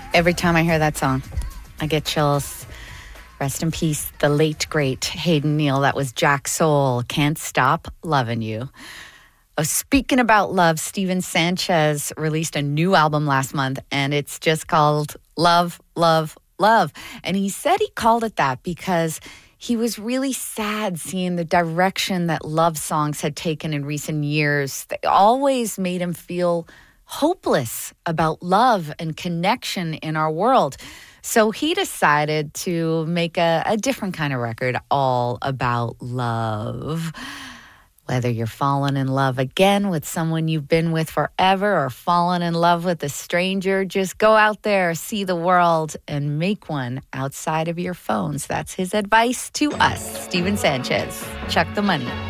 Every time I hear that song, I get chills. Rest in peace, the late, great Hayden Neal. That was Jack Soul, Can't Stop Loving You. Oh, speaking about love, Steven Sanchez released a new album last month, and it's just called Love, Love, Love. And he said he called it that because he was really sad seeing the direction that love songs had taken in recent years. They always made him feel hopeless about love and connection in our world. So he decided to make a different kind of record all about love. Whether you're falling in love again with someone you've been with forever or falling in love with a stranger, just go out there, see the world, and make one outside of your phones. That's his advice to us. Steven Sanchez, Chuck the Money.